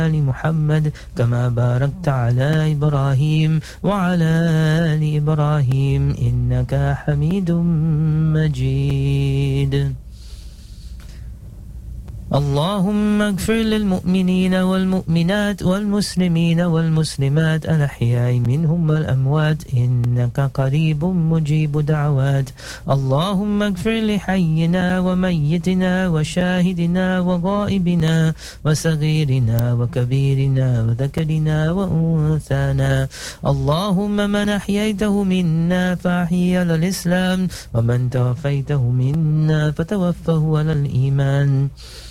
آل محمد كما باركت على إبراهيم وعلى آل إبراهيم إنك حميد مجيد. اللهم اغفر للمؤمنين والمؤمنات والمسلمين والمسلمات الأحياء منهم والأموات إنك قريب مجيب دعوات. اللهم اغفر لحينا وميتنا وشاهدنا وغائبنا وصغيرنا وكبيرنا وذكرنا وأنثانا. اللهم من أحييته منا فأحيي على الإسلام ومن توفيته منا فتوفه على الإيمان.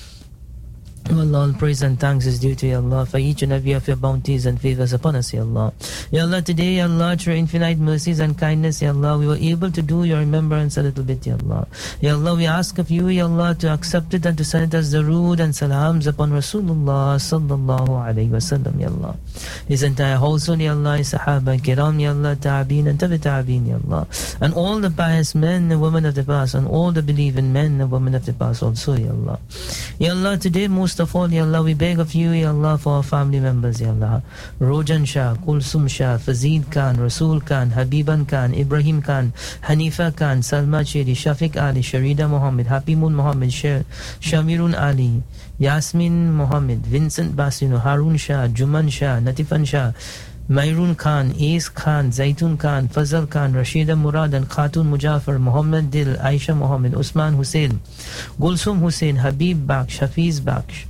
Allah, all praise and thanks is due to you, Allah, for each and every of your bounties and favors upon us, Ya Allah. Ya Allah, today, Ya Allah, through infinite mercies and kindness, Ya Allah, we were able to do your remembrance a little bit, Ya Allah. Ya Allah, we ask of you, Ya Allah, to accept it and to send us darood and salams upon Rasulullah sallallahu alayhi wa sallam, Ya Allah. His entire household, Ya Allah, his sahaba, kiram, Ya Allah, ta'abeen and tabi ta'abeen, Ya Allah. And all the pious men and women of the past, and all the believing men and women of the past also, Ya Allah. Ya Allah, today, most of all, Ya Allah, we beg of you, Ya Allah, for our family members, Ya Allah. Rojan Shah, Kulsum Shah, Fazid Khan, Rasul Khan, Habiban Khan, Ibrahim Khan, Hanifa Khan, Salma Chedi, Shafiq Ali, Sharida Muhammad, Hapimun Muhammad, Shamirun Ali, Yasmin Muhammad, Vincent Basino, Harun Shah, Juman Shah, Natifan Shah, Mairun Khan, Ace Khan, Zaitun Khan, Fazal Khan, Rashida Murad and Khatun Mujafar, Muhammad Dil, Aisha Muhammad, Usman Hussain, Gulsum Hussain, Habib Baksh, Hafiz Baksh,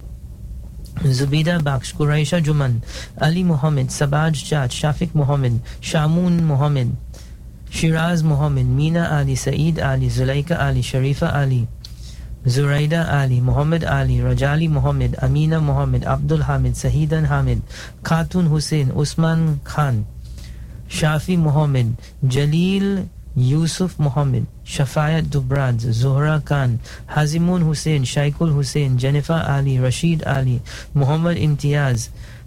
Zubida Baksh, Quraisha Juman, Ali Muhammad, Sabaj Jat, Shafiq Muhammad, Shamun Muhammad, Shiraz Muhammad, Mina Ali, Saeed Ali, Zulaika Ali, Sharifa Ali, Zuraida Ali, Muhammad Ali, Rajali Muhammad, Amina Muhammad, Abdul Hamid, Sahidan Hamid, Khatun Hussain, Usman Khan, Shafi Muhammad, Jalil Yusuf Muhammad, Shafayat Dubrad, Zuhra Khan, Hazimun Hussain, Shaikul Hussain, Jennifer Ali, Rashid Ali, Muhammad Imtiaz,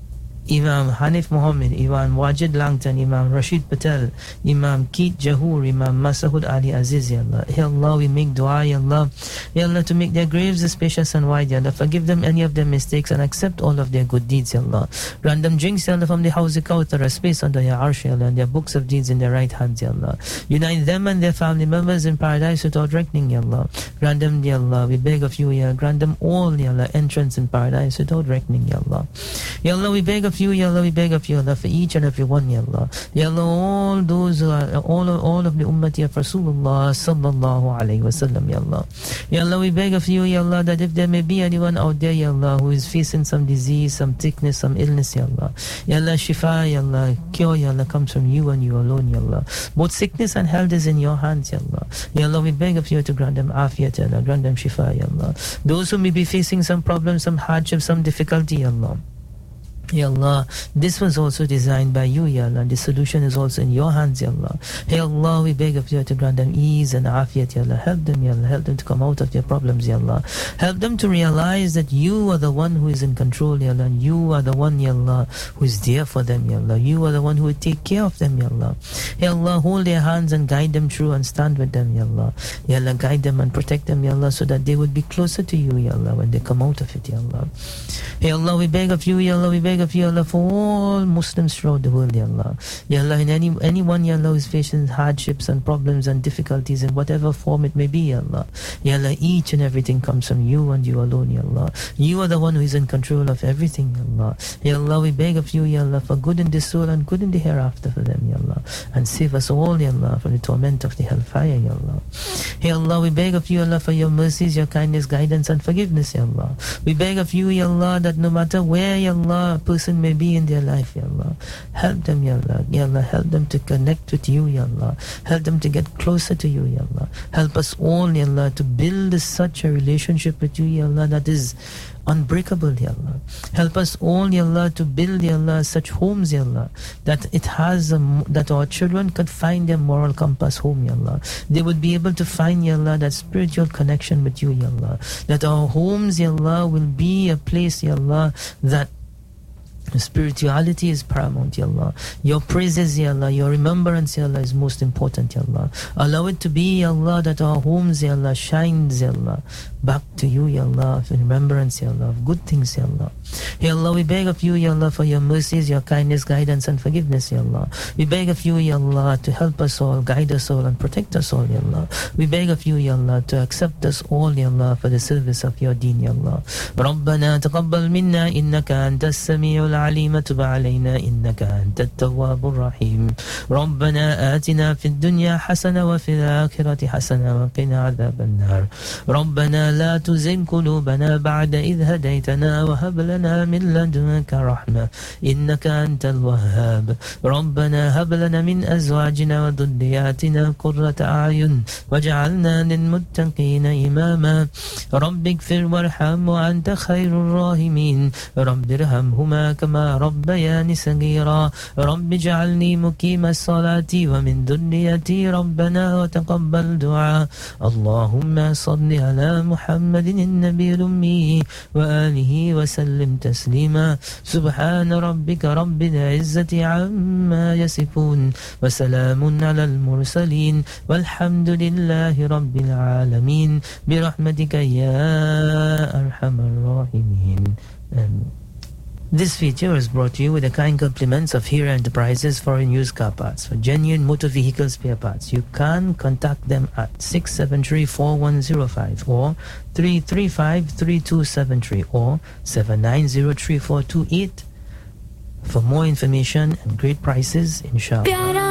Imam Hanif Muhammad, Imam Wajid Langton, Imam Rashid Patel, Imam Keet Jahoor, Imam Masahud Ali Aziz, Ya Allah. Ya Allah, we make dua, Ya Allah. Ya Allah, to make their graves spacious and wide, Ya Allah. Forgive them any of their mistakes and accept all of their good deeds, Ya Allah. Grant them drinks, Ya Allah, from the house of Kawthar, a space under your arsh, Ya Allah, and their books of deeds in their right hands, Ya Allah. Unite them and their family members in paradise without reckoning, Ya Allah. Grant them, Ya Allah, we beg of you, Ya Allah. Grant them all, Ya Allah, entrance in paradise without reckoning, Ya Allah. Ya Allah, we beg of you, Ya Allah, we beg of you, Allah, for each and every one, Ya Allah. Ya Allah, all those who are, all of the ummati of Rasulullah sallallahu alayhi wa sallam, Ya Allah. Ya Allah, we beg of you, Ya Allah, that if there may be anyone out there, Ya Allah, who is facing some disease, some sickness, some illness, Ya Allah. Ya Allah, shifa, Ya Allah, cure, Ya Allah, comes from you and you alone, Ya Allah. Both sickness and health is in your hands, Ya Allah. Ya Allah, we beg of you to grant them afiyat, Ya Allah, grant them shifa, Ya Allah. Those who may be facing some problems, some hardship, some difficulty, Ya Allah. Ya Allah, this was also designed by you, Ya Allah, and the solution is also in your hands, Ya Allah. Ya Allah, we beg of you to grant them ease and afiyat, Ya Allah. Help them, Ya Allah, help them to come out of their problems, Ya Allah. Help them to realize that you are the one who is in control, Ya Allah, and you are the one, Ya Allah, who is there for them, Ya Allah. You are the one who will take care of them, Ya Allah. Ya Allah, hold their hands and guide them through and stand with them, Ya Allah. Ya Allah, guide them and protect them, Ya Allah, so that they would be closer to you, Ya Allah, when they come out of it, Ya Allah. Ya Allah, we beg of you, Ya Allah, we beg of you, Allah, for all Muslims throughout the world, Ya Allah. Ya Allah, in anyone, Ya Allah, who is facing hardships and problems and difficulties in whatever form it may be, Ya Allah. Ya Allah, each and everything comes from you and you alone, Ya Allah. You are the one who is in control of everything, Ya Allah. Ya Allah, we beg of you, Ya Allah, for good in this soul and good in the hereafter for them, Ya Allah. And save us all, Ya Allah, from the torment of the hellfire, Ya Allah. Ya Allah, we beg of you, Allah, for your mercies, your kindness, guidance and forgiveness, Ya Allah. We beg of you, Ya Allah, that no matter where, Ya Allah, a person may be in their life, Ya Allah, help them, Ya Allah. Ya Allah, help them to connect with you, Ya Allah. Help them to get closer to you, Ya Allah. Help us all, Ya Allah, to build such a relationship with you, Ya Allah, that is unbreakable, Ya Allah. Help us all, Ya Allah, to build, Ya Allah, such homes, Ya Allah, that it has that our children could find their moral compass home, Ya Allah. They would be able to find, Ya Allah, that spiritual connection with you, Ya Allah. That our homes, Ya Allah, will be a place, Ya Allah, that Spirituality is paramount, Ya Allah. Your praises, Ya Allah, your remembrance, Ya Allah, is most important, Ya Allah. Allow it to be, Ya Allah, that our homes, Ya Allah, shines, Ya Allah, back to you, Ya Allah, of remembrance, Ya Allah, of good things, Ya Allah. Ya Allah, we beg of you, Ya Allah, for your mercies, your kindness, guidance and forgiveness, Ya Allah. We beg of you, Ya Allah, to help us all, guide us all and protect us all, Ya Allah. We beg of you, Ya Allah, to accept us all, Ya Allah, for the service of your deen, Ya Allah. ربنا تقبل منا إنك أنت السميع العليم تب علينا إنك أنت التواب الرحيم ربنا آتنا في الدنيا حسنة وفي الآخرة حسنة وقنا عذاب النار ربنا لا تزغ قلوبنا بعد إذ هديتنا وهب لنا من لدنك رحمة إنك أنت الوهاب ربنا هب لنا من أزواجنا وذرياتنا قرة أعين واجعلنا للمتقين إماما رب اغفر وارحم وأنت خير الراحمين رب ارحمهما كما ربياني صغيرا رب اجعلني مقيم الصلاة ومن ذريتي ربنا وتقبل دعاء اللهم صل على محمد النبي الأمي وآله وسلم تسليما سبحان ربك رب العزة عما يصفون وسلام على المرسلين والحمد لله رب العالمين برحمتك يا أرحم الراحمين. This feature is brought to you with the kind compliments of Hira Enterprises Foreign Used Car Parts. For genuine motor vehicle spare parts, you can contact them at 673-4105 or 335-3273 or 790-3428 for more information and great prices, inshallah.